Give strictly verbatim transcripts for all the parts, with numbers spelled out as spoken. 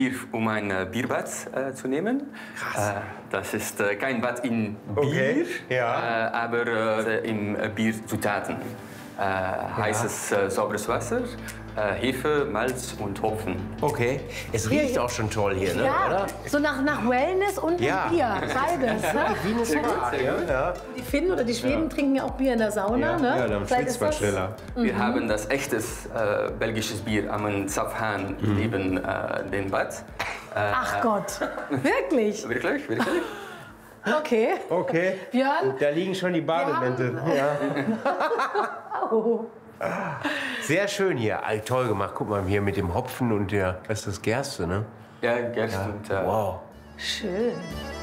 Bier, um ein äh, Bierbad äh, zu nehmen. Krass. Äh, das ist äh, kein Bad in Bier, Okay, ja. äh, aber äh, in äh, Bierzutaten. Äh, heißes, äh, sauberes Wasser, äh, Hefe, Malz und Hopfen. Okay. Es riecht auch schon toll hier, ne? Ja, Oder? so nach, nach Wellness und Ja. Bier, beides. Ne? Wie eine Spa, ja. ja. Die Finnen oder die Schweden trinken ja auch Bier in der Sauna. Ne? Ja, dann Vielleicht schwitzt ist man das- schneller. Wir haben das echtes äh, belgisches Bier am Zapfhahn neben äh, dem Bad. Ach Gott, wirklich? Wirklich, wirklich. Okay. Okay. Björn? Da liegen schon die Bademäntel. Ja. Oh. Sehr schön hier. All toll gemacht. Guck mal hier mit dem Hopfen und der, was ist das, Gerste, ne? Ja, Gerst und... Äh, Wow. Schön.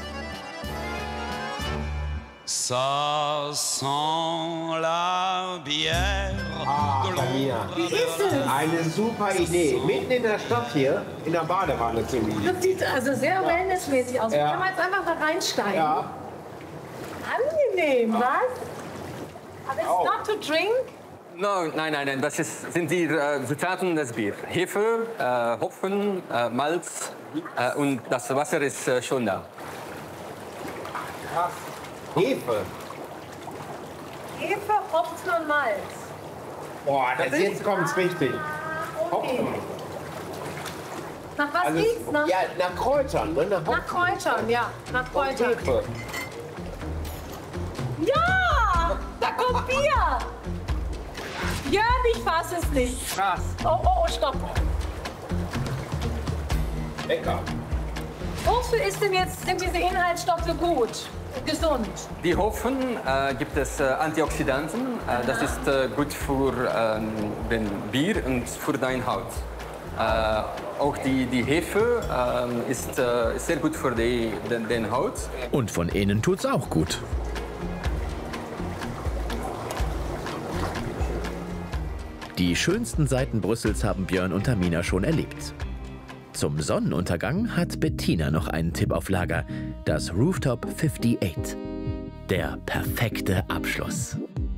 Ça sent la bière de Tamina. Wie ist es? Eine super Idee. Mitten in der Stadt hier, in der Badewanne zu liegen. Das sieht also sehr wellnessmäßig aus. Ja. Kann man jetzt einfach da reinsteigen? Ja. Angenehm, was? Aber it's Auch. not to drink? No, nein, nein, nein, das ist, sind die äh, Zutaten des Bier. Hefe, äh, Hopfen, äh, Malz äh, und das Wasser ist äh, schon da. Krass. Hefe. Hefe, Hopfen und Malz. Boah, das jetzt kommt's richtig. Okay. Nach was Also, riecht's? Nach, ja, nach Kräutern, ne? Nach, nach Kräutern, ja. Nach Kräutern. Hefe. Ja! Da kommt Bier! Björn, ich fass es nicht. Krass. Oh, oh, oh, stopp. Lecker. Wofür ist denn jetzt, sind diese Inhaltsstoffe gut? Gesund? Die Hopfen äh, gibt es äh, Antioxidanten. Äh, das ist äh, gut für ähm, den Bier und für deine Haut. Äh, auch die, die Hefe äh, ist äh, sehr gut für die den, den Haut. Und von innen tut's auch gut. Die schönsten Seiten Brüssels haben Björn und Tamina schon erlebt. Zum Sonnenuntergang hat Bettina noch einen Tipp auf Lager: das Rooftop achtundfünfzig. Der perfekte Abschluss.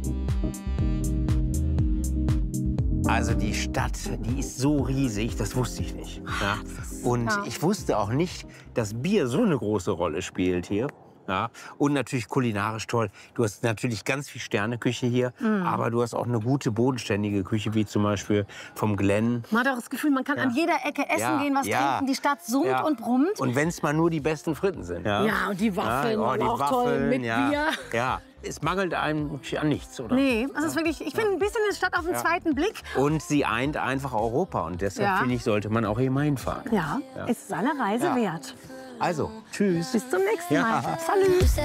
Also die Stadt, die ist so riesig, das wusste ich nicht. Ja. Und ja. ich wusste auch nicht, dass Bier so eine große Rolle spielt hier. Ja. Und natürlich kulinarisch toll. Du hast natürlich ganz viel Sterneküche hier, aber du hast auch eine gute bodenständige Küche, wie zum Beispiel vom Glenn. Man hat auch das Gefühl, man kann an jeder Ecke essen Ja, gehen, was ja. trinken. Die Stadt summt Ja. und brummt. Und wenn es mal nur die besten Fritten sind. Ja, Ja, und die Waffeln oh, waren die auch Waffeln, toll mit ja. Bier. Ja, es mangelt einem an nichts, oder? Nee, das ist wirklich, ich finde ein bisschen eine Stadt auf den zweiten Blick. Und sie eint einfach Europa und deshalb Ja. finde ich, sollte man auch hier mal hinfahren. Ja, ist es eine Reise Ja. wert. Also, tschüss. Bis zum nächsten Ja. Mal. Salut.